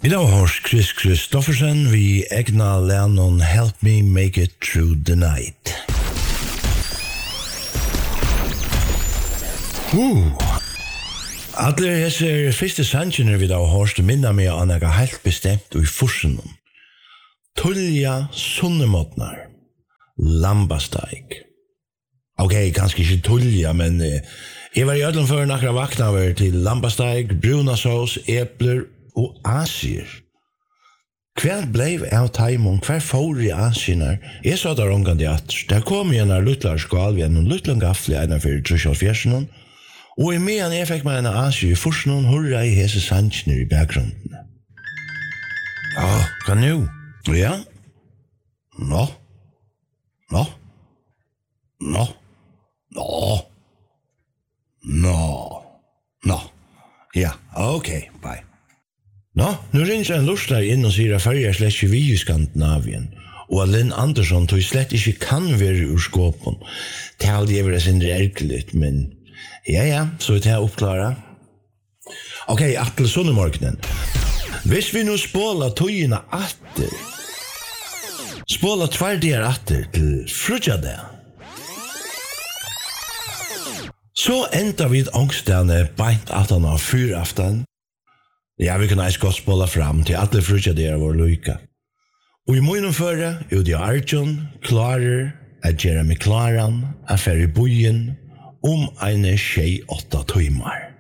Vi da har Chris Christoffersen vi egna lærnon Help Me Make It Through the Night. Alle hesser første sannsjoner vi da har hørst minna med an ega helt bestemt og i forsen. Tullja sunnemotnar. Lambasteik. Ok, kanskje ikke tullja, men jeg var i ødelen før nakra vakna over til lambasteik, brunasås, epler og asier. Hver blev av taimon, hver får i asienar? Jeg sa der omgående at der kom igjen av luttlar skal vi en luttlar gaffli ena for 3,5 og i medan jeg fikk meg en asier i forsen hurra i hese sannsjoner i bakgrunden. Ja, hva nu? Ja? Nå? Ja, okay, bye. Nå, nu ringer en lustar inn og sier at fyrir slett ikke vi i Skandinavien, og at Linn Andersson tog slett ikke kan være ur skåpen. Det hadde jeg vært sin erkeligt, men ja, så er det oppklara. Ok, Atle Sunnemorgnen. Hvis vi nu spåla tøyina atter, spåla tverdigar atter til frutjade, så enda vi ångstene beint atan av fyraftan. Ja, vi kan eis godt spåla fram til alle frutjade vår lyka. Og i munnen føre, Udi Arjun klarer at gjøre meg klaran, affære i bojen, 1-8 timer.